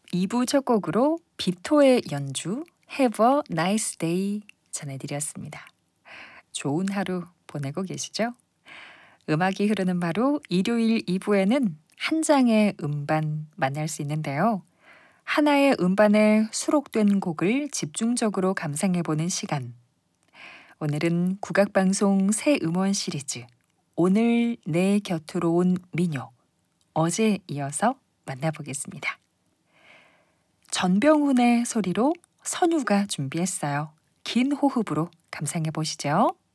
2부 첫 곡으로 비토의 연주 Have a nice day 전해드렸습니다. 좋은 하루 보내고 계시죠? 음악이 흐르는 바로 일요일 2부에는 한 장의 음반 만날 수 있는데요. 하나의 음반에 수록된 곡을 집중적으로 감상해보는 시간. 오늘은 국악방송 새 음원 시리즈 오늘 내 곁으로 온 민요. 어제 이어서 만나보겠습니다. 전병훈의 소리로 선유가 준비했어요. 긴 호흡으로 감상해 보시죠.